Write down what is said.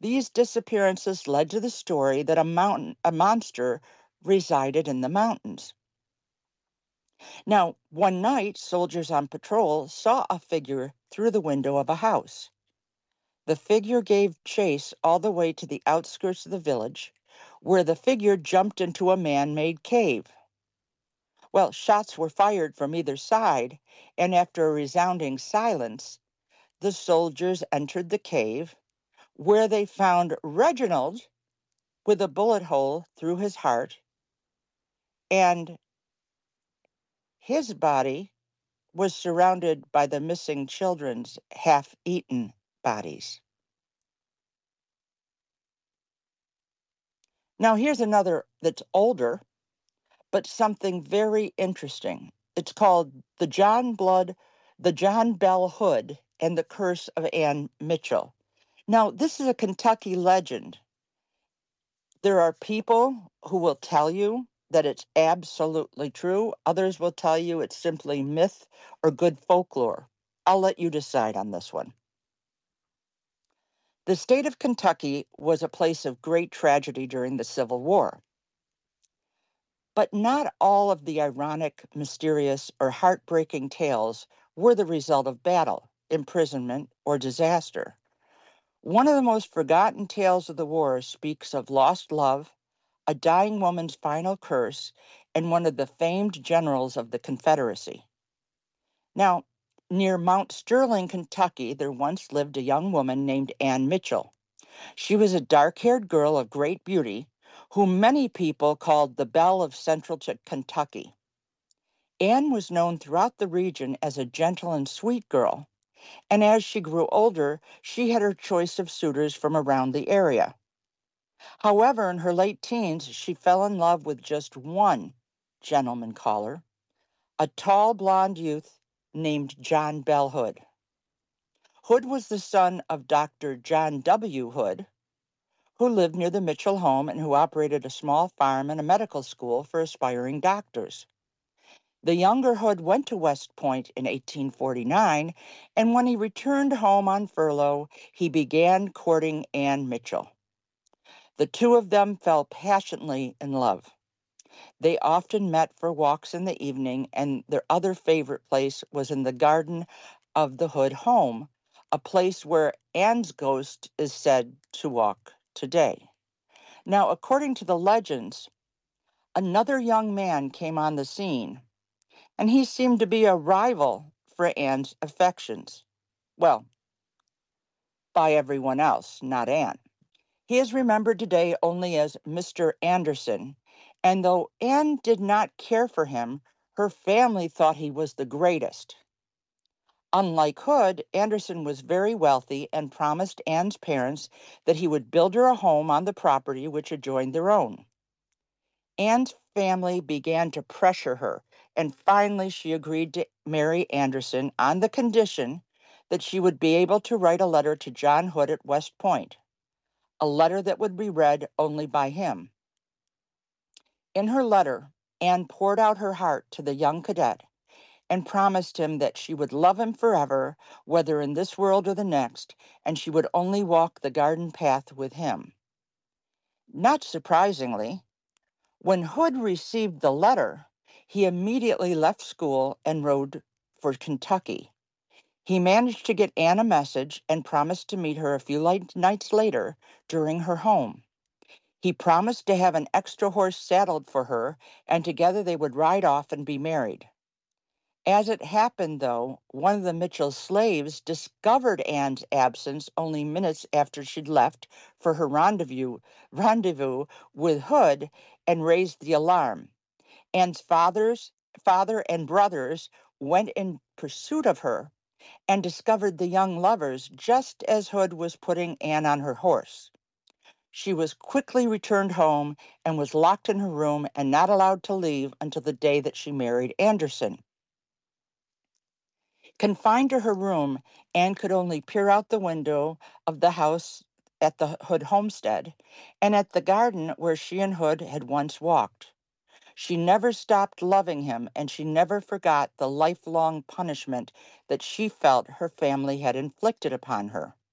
These disappearances led to the story that a monster resided in the mountains. Now, one night, soldiers on patrol saw a figure through the window of a house. The figure gave chase all the way to the outskirts of the village, where the figure jumped into a man-made cave. Well, shots were fired from either side, and after a resounding silence, the soldiers entered the cave, where they found Reginald with a bullet hole through his heart, and his body was surrounded by the missing children's half-eaten bodies. Now, here's another that's older, but something very interesting. It's called the John Bell Hood and the Curse of Ann Mitchell. Now, this is a Kentucky legend. There are people who will tell you that it's absolutely true. Others will tell you it's simply myth or good folklore. I'll let you decide on this one. The state of Kentucky was a place of great tragedy during the Civil War. But not all of the ironic, mysterious, or heartbreaking tales were the result of battle, imprisonment, or disaster. One of the most forgotten tales of the war speaks of lost love, a dying woman's final curse, and one of the famed generals of the Confederacy. Now, near Mount Sterling, Kentucky, there once lived a young woman named Ann Mitchell. She was a dark-haired girl of great beauty, whom many people called the Belle of Central Kentucky. Anne was known throughout the region as a gentle and sweet girl, and as she grew older, she had her choice of suitors from around the area. However, in her late teens, she fell in love with just one gentleman caller, a tall blonde youth named John Bell Hood. Hood was the son of Dr. John W. Hood, who lived near the Mitchell home and who operated a small farm and a medical school for aspiring doctors. The younger Hood went to West Point in 1849, and when he returned home on furlough, he began courting Ann Mitchell. The two of them fell passionately in love. They often met for walks in the evening, and their other favorite place was in the garden of the Hood home, a place where Ann's ghost is said to walk today. Now, according to the legends, another young man came on the scene, and he seemed to be a rival for Ann's affections. Well, by everyone else, not Ann. He is remembered today only as Mr. Anderson, and though Ann did not care for him, her family thought he was the greatest. Unlike Hood, Anderson was very wealthy and promised Ann's parents that he would build her a home on the property which adjoined their own. Ann's family began to pressure her, and finally she agreed to marry Anderson on the condition that she would be able to write a letter to John Hood at West Point, a letter that would be read only by him. In her letter, Anne poured out her heart to the young cadet and promised him that she would love him forever, whether in this world or the next, and she would only walk the garden path with him. Not surprisingly, when Hood received the letter, he immediately left school and rode for Kentucky. He managed to get Anne a message and promised to meet her a few nights later during her home. He promised to have an extra horse saddled for her, and together they would ride off and be married. As it happened, though, one of the Mitchell slaves discovered Anne's absence only minutes after she'd left for her rendezvous with Hood and raised the alarm. Anne's father and brothers went in pursuit of her and discovered the young lovers just as Hood was putting Anne on her horse. She was quickly returned home and was locked in her room and not allowed to leave until the day that she married Anderson. Confined to her room, Anne could only peer out the window of the house at the Hood homestead and at the garden where she and Hood had once walked. She never stopped loving him, and she never forgot the lifelong punishment that she felt her family had inflicted upon her.